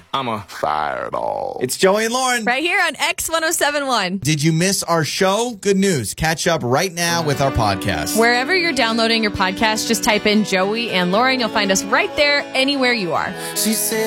I'm a fireball. It's Joey and Lauren. Right here on X1071. Did you miss our show? Good news. Catch up right now with our podcast. Wherever you're downloading your podcast, just type in Joey and Lauren. You'll find us right there anywhere you are. She said